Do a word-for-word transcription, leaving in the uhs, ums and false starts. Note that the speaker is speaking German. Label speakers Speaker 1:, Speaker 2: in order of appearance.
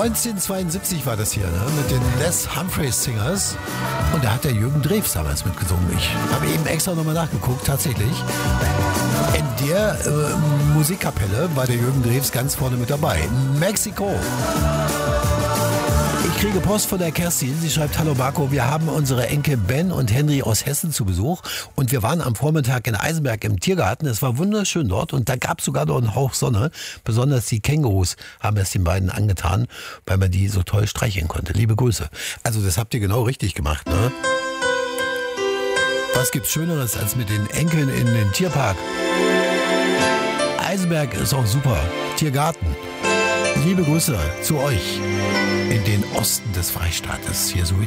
Speaker 1: neunzehnhundertzweiundsiebzig war das hier, ne? Mit den Les Humphreys Singers. Und da hat der Jürgen Drews damals mitgesungen. Ich habe eben extra nochmal nachgeguckt, tatsächlich. In der äh, Musikkapelle war der Jürgen Drews ganz vorne mit dabei. Mexiko. Ich kriege Post von der Kerstin. Sie schreibt: Hallo Marco, wir haben unsere Enkel Ben und Henry aus Hessen zu Besuch. Und wir waren am Vormittag in Eisenberg im Tiergarten. Es war wunderschön dort und da gab es sogar noch einen Hauch Sonne. Besonders die Kängurus haben es den beiden angetan, weil man die so toll streicheln konnte. Liebe Grüße. Also das habt ihr genau richtig gemacht, ne? Was gibt's Schöneres als mit den Enkeln in den Tierpark? Eisenberg ist auch super. Tiergarten. Liebe Grüße zu euch in den Osten des Freistaates. Hier so